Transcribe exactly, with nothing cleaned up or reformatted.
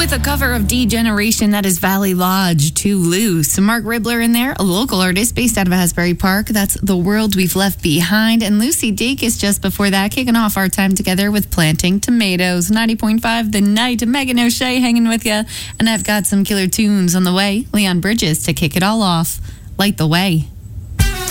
With a cover of Degeneration, that is Valley Lodge, Too Loose. Mark Ribler in there, a local artist based out of Asbury Park. That's The World We've Left Behind. And Lucy Dacus just before that, kicking off our time together with Planting Tomatoes. ninety point five The Night. Megan O'Shea hanging with you. And I've got some killer tunes on the way. Leon Bridges to kick it all off. Light the Way.